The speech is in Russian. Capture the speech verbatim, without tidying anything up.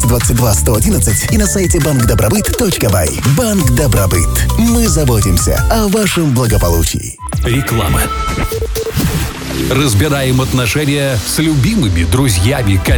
двадцать два сто одиннадцать и на сайте банк добробыт точка бай. Банк Добробыт. Мы заботимся о вашем благополучии. Реклама. Разбираем отношения с любимыми, друзьями, коллегами.